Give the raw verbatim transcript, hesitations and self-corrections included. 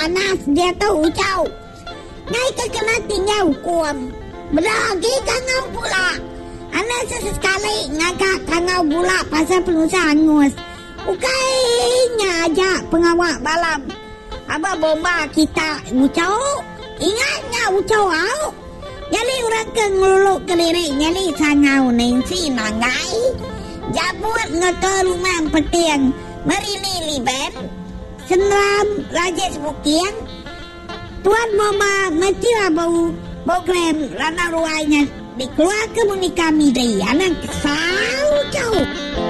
panas dia tu Ucau. Ngai kena tinggal hukum. Berlagi kangau pula. Anak sesekali ngagak kangau pula pasal pengusaha angus. Ukainya aja pengawak balam. Abah bomba kita Ucau. Ingatnya Ucau au. Nyali orang ke ngeluluk kelirik nyali sangau nensi mangai. Jabut ngeke rumah petiang. Merini liben. Senram raja sebukian. Tuan mama mesti lah bau bau krem rana ruainya dikeluar ke menikah midai anak kesal jauh.